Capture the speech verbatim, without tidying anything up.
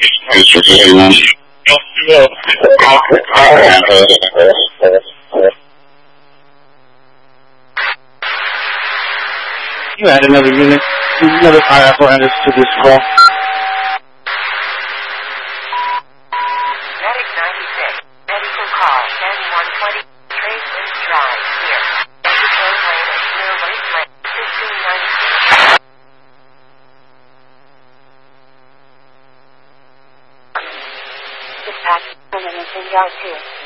You add another unit, another fire apparatus to this call. Medic ninety-six, medical call, ten one twenty, Trace Lynch Drive, here. Interchange lane at Clear Waste Lane, fifteen ninety-six. Dispatch, St. Yard two.